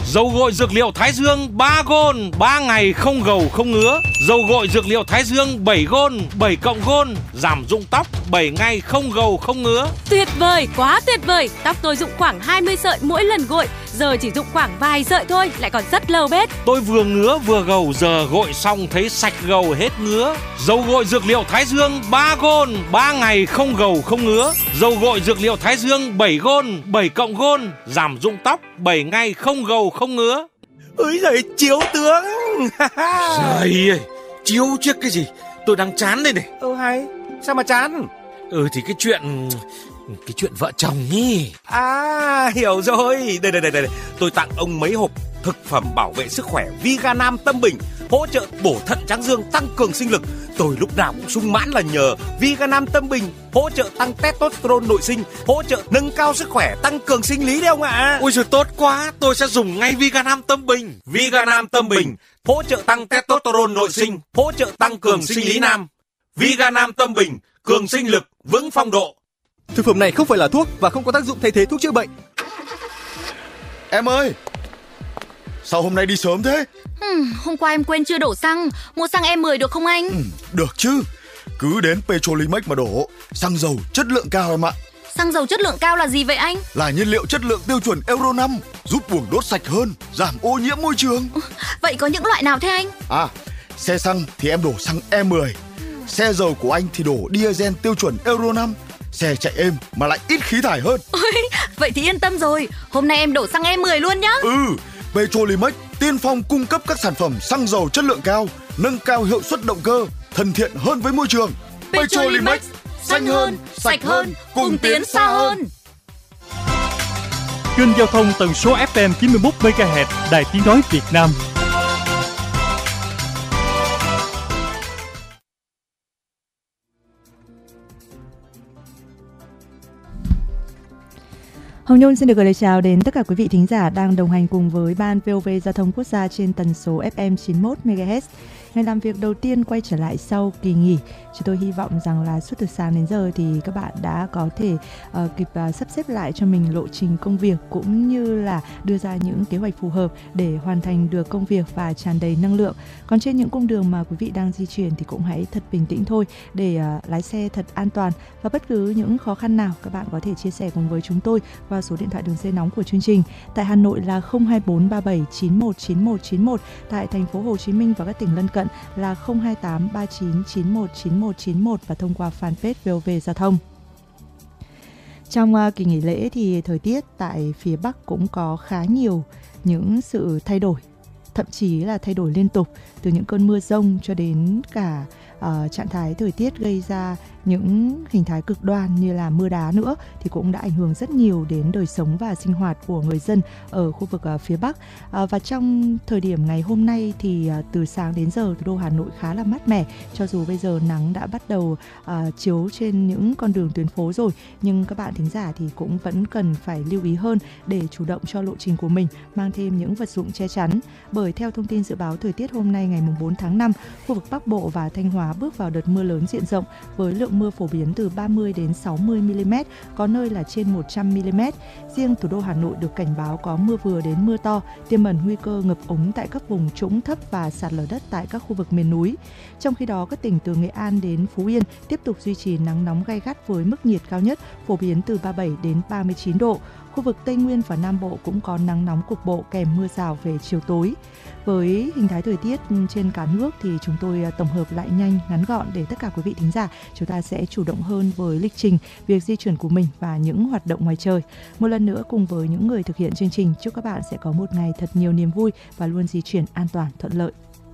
Dầu gội dược liệu Thái Dương 3 gôn, 3 ngày không gầu không ngứa. Dầu gội dược liệu Thái Dương 7 gôn, 7 cộng gôn, giảm rụng tóc 7 ngày không gầu không ngứa. Tuyệt vời, quá tuyệt vời. Tóc tôi rụng khoảng 20 sợi mỗi lần gội, giờ chỉ rụng khoảng vài sợi thôi, lại còn rất lâu bết. Tôi vừa ngứa vừa gầu, giờ gội xong thấy sạch gầu hết ngứa. Dầu gội dược liệu Thái Dương 3 gôn, 3 ngày không gầu không ngứa. Dầu gội dược liệu Thái Dương 7 gôn, 7 cộng gôn, giảm rụng tóc 7 ngày không gầu không ngứa. Ơi giời, chiếu tướng. Trời ơi, chiếu trước cái gì? Tôi đang chán đây này. Hay, sao mà chán? Thì cái chuyện vợ chồng nhỉ. À, hiểu rồi. Đây. Tôi tặng ông mấy hộp thực phẩm bảo vệ sức khỏe Viganam Tâm Bình, hỗ trợ bổ thận tráng dương, tăng cường sinh lực. Tôi lúc nào cũng sung mãn là nhờ Viganam Tâm Bình, hỗ trợ tăng testosterone nội sinh, hỗ trợ nâng cao sức khỏe, tăng cường sinh lý đấy ông ạ. Ôi giời, tốt quá, tôi sẽ dùng ngay Viganam Tâm Bình. Viganam Tâm Bình, hỗ trợ tăng testosterone nội sinh, hỗ trợ tăng cường sinh lý nam. Viganam Tâm Bình, cường sinh lực, vững phong độ. Thực phẩm này không phải là thuốc và không có tác dụng thay thế thuốc chữa bệnh. Em ơi, sao hôm nay đi sớm thế? Hôm qua em quên chưa đổ xăng. Mua xăng E10 được không anh? Được chứ. Cứ đến Petrolimex mà đổ. Xăng dầu chất lượng cao em ạ. Xăng dầu chất lượng cao là gì vậy anh? Là nhiên liệu chất lượng tiêu chuẩn Euro 5, giúp buồng đốt sạch hơn, giảm ô nhiễm môi trường. Vậy có những loại nào thế anh? Xe xăng thì em đổ xăng E10. Xe dầu của anh thì đổ diesel tiêu chuẩn Euro 5. Xe chạy êm mà lại ít khí thải hơn. Vậy thì yên tâm rồi. Hôm nay em đổ xăng E10 luôn nhá. Petrolimex tiên phong cung cấp các sản phẩm xăng dầu chất lượng cao, nâng cao hiệu suất động cơ, thân thiện hơn với môi trường. Petrolimex, xanh hơn, sạch hơn, cùng tiến xa hơn. Kênh giao thông tần số FM 91 MHz, Đài Tiếng nói Việt Nam. Hồng Nhung xin được gửi lời chào đến tất cả quý vị thính giả đang đồng hành cùng với Ban VOV Giao thông Quốc gia trên tần số FM 91 MHz. Ngày làm việc đầu tiên quay trở lại sau kỳ nghỉ. Chúng tôi hy vọng rằng là suốt từ sáng đến giờ thì các bạn đã có thể kịp sắp xếp lại cho mình lộ trình công việc, cũng như là đưa ra những kế hoạch phù hợp để hoàn thành được công việc và tràn đầy năng lượng. Còn trên những cung đường mà quý vị đang di chuyển thì cũng hãy thật bình tĩnh thôi, để lái xe thật an toàn. Và bất cứ những khó khăn nào các bạn có thể chia sẻ cùng với chúng tôi qua số điện thoại đường dây nóng của chương trình. Tại Hà Nội là 024 37 91 91 91, tại thành phố Hồ Chí Minh và các tỉnh lân cận là 028 39 91 91 91 và thông qua fanpage VOV Giao thông. Trong kỳ nghỉ lễ thì thời tiết tại phía Bắc cũng có khá nhiều những sự thay đổi, thậm chí là thay đổi liên tục, từ những cơn mưa dông cho đến cả trạng thái thời tiết gây ra những hình thái cực đoan như là mưa đá nữa, thì cũng đã ảnh hưởng rất nhiều đến đời sống và sinh hoạt của người dân ở khu vực phía Bắc. Và trong thời điểm ngày hôm nay thì từ sáng đến giờ thủ đô Hà Nội khá là mát mẻ, cho dù bây giờ nắng đã bắt đầu chiếu trên những con đường tuyến phố rồi, nhưng các bạn thính giả thì cũng vẫn cần phải lưu ý hơn để chủ động cho lộ trình của mình, mang thêm những vật dụng che chắn. Bởi theo thông tin dự báo thời tiết hôm nay ngày 4 tháng 5, khu vực Bắc Bộ và Thanh Hóa bước vào đợt mưa lớn diện rộng với lượng mưa phổ biến từ 30 đến 60 mm, có nơi là trên 100 mm. Riêng thủ đô Hà Nội được cảnh báo có mưa vừa đến mưa to, tiềm ẩn nguy cơ ngập úng tại các vùng trũng thấp và sạt lở đất tại các khu vực miền núi. Trong khi đó, các tỉnh từ Nghệ An đến Phú Yên tiếp tục duy trì nắng nóng gay gắt với mức nhiệt cao nhất phổ biến từ 37 đến 39 độ. Khu vực Tây Nguyên và Nam Bộ cũng có nắng nóng cục bộ kèm mưa rào về chiều tối. Với hình thái thời tiết trên cả nước thì chúng tôi tổng hợp lại nhanh, ngắn gọn để tất cả quý vị thính giả chúng ta sẽ chủ động hơn với lịch trình, việc di chuyển của mình và những hoạt động ngoài trời. Một lần nữa cùng với những người thực hiện chương trình, chúc các bạn sẽ có một ngày thật nhiều niềm vui và luôn di chuyển an toàn, thuận lợi.